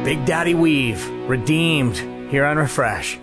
Big Daddy Weave, Redeemed, here on Refresh.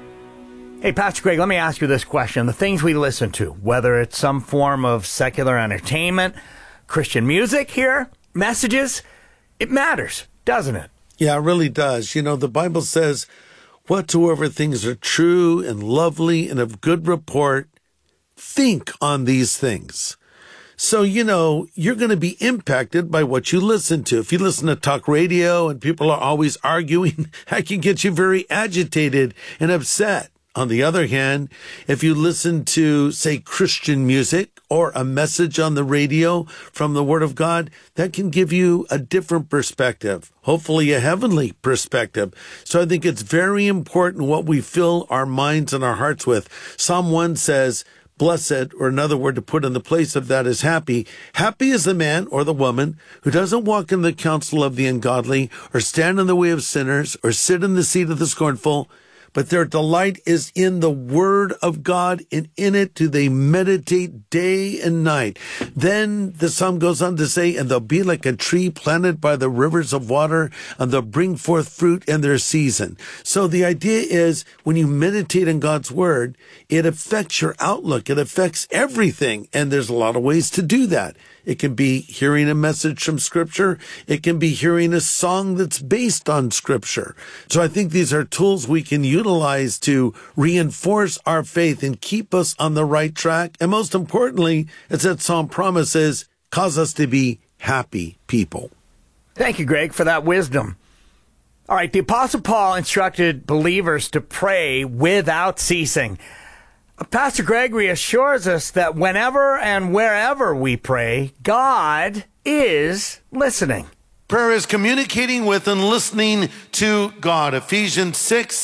Hey, Pastor Greg, let me ask you this question. The things we listen to, whether it's some form of secular entertainment, Christian music here, messages, it matters, doesn't it? Yeah, it really does. You know, the Bible says, whatsoever things are true and lovely and of good report, think on these things. So, you know, you're going to be impacted by what you listen to. If you listen to talk radio and people are always arguing, that can get you very agitated and upset. On the other hand, if you listen to, say, Christian music or a message on the radio from the Word of God, that can give you a different perspective, hopefully a heavenly perspective. So I think it's very important what we fill our minds and our hearts with. Psalm 1 says, blessed, or another word to put in the place of that is happy. Happy is the man or the woman who doesn't walk in the counsel of the ungodly, or stand in the way of sinners, or sit in the seat of the scornful, but their delight is in the word of God, and in it do they meditate day and night. Then the psalm goes on to say, and they'll be like a tree planted by the rivers of water, and they'll bring forth fruit in their season. So the idea is, when you meditate in God's word, it affects your outlook. It affects everything. And there's a lot of ways to do that. It can be hearing a message from Scripture. It can be hearing a song that's based on Scripture. So I think these are tools we can utilize to reinforce our faith and keep us on the right track. And most importantly, as that psalm promises, cause us to be happy people. Thank you, Greg, for that wisdom. All right, the Apostle Paul instructed believers to pray without ceasing. Pastor Gregory assures us that whenever and wherever we pray, God is listening. Prayer is communicating with and listening to God. Ephesians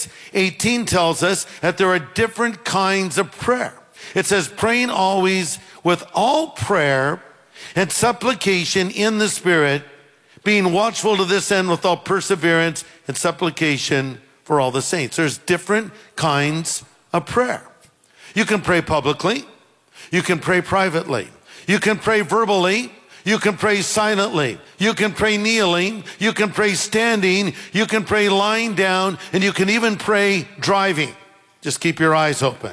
6:18 tells us that there are different kinds of prayer. It says, praying always with all prayer and supplication in the Spirit, being watchful to this end with all perseverance and supplication for all the saints. There's different kinds of prayer. You can pray publicly. You can pray privately. You can pray verbally. You can pray silently. You can pray kneeling. You can pray standing. You can pray lying down. And you can even pray driving. Just keep your eyes open.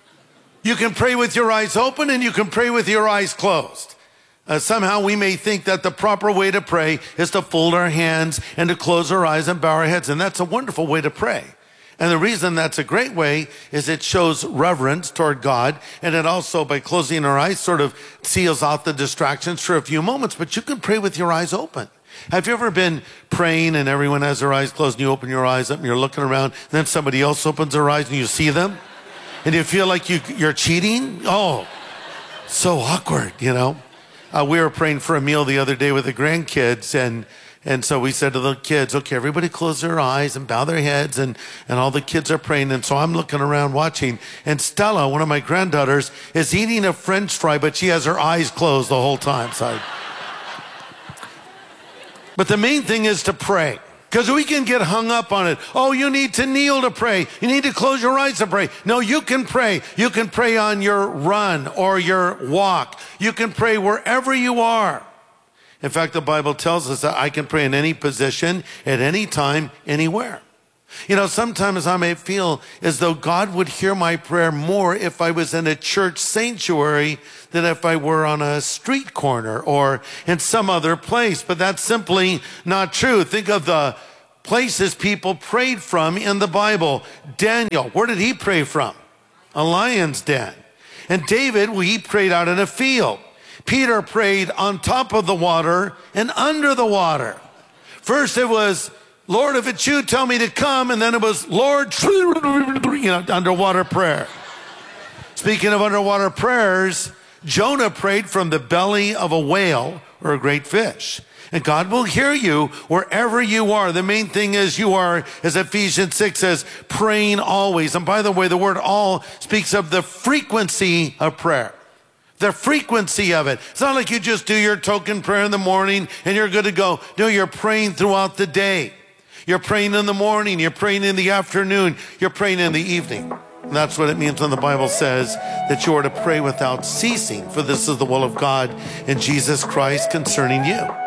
You can pray with your eyes open, and you can pray with your eyes closed. Somehow we may think that the proper way to pray is to fold our hands and to close our eyes and bow our heads. And that's a wonderful way to pray. And the reason that's a great way is it shows reverence toward God. And it also, by closing our eyes, sort of seals out the distractions for a few moments. But you can pray with your eyes open. Have you ever been praying and everyone has their eyes closed and you open your eyes up and you're looking around, and then somebody else opens their eyes and you see them? And you feel like you're cheating? Oh, so awkward, you know. We were praying for a meal the other day with the grandkids, and so we said to the kids, okay, everybody close their eyes and bow their heads, and all the kids are praying. And so I'm looking around watching, and Stella, one of my granddaughters, is eating a French fry, but she has her eyes closed the whole time. But the main thing is to pray, because we can get hung up on it. Oh, you need to kneel to pray. You need to close your eyes to pray. No, you can pray. You can pray on your run or your walk. You can pray wherever you are. In fact, the Bible tells us that I can pray in any position, at any time, anywhere. You know, sometimes I may feel as though God would hear my prayer more if I was in a church sanctuary than if I were on a street corner or in some other place. But that's simply not true. Think of the places people prayed from in the Bible. Daniel, where did he pray from? A lion's den. And David, well, he prayed out in a field. Peter prayed on top of the water and under the water. First it was, Lord, if it's you, tell me to come. And then it was, Lord, underwater prayer. Speaking of underwater prayers, Jonah prayed from the belly of a whale or a great fish. And God will hear you wherever you are. The main thing is you are, as Ephesians 6 says, praying always. And by the way, the word all speaks of the frequency of prayer. The frequency of it. It's not like you just do your token prayer in the morning and you're good to go. No, you're praying throughout the day. You're praying in the morning. You're praying in the afternoon. You're praying in the evening. And that's what it means when the Bible says that you are to pray without ceasing. For this is the will of God in Jesus Christ concerning you.